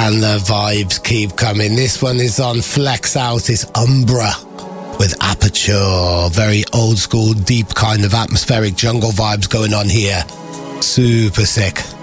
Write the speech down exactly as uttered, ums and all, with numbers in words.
And the vibes keep coming. This one is on Flex Out. It's Umbra with Aperture. Very old school, deep kind of atmospheric jungle vibes going on here. Super sick.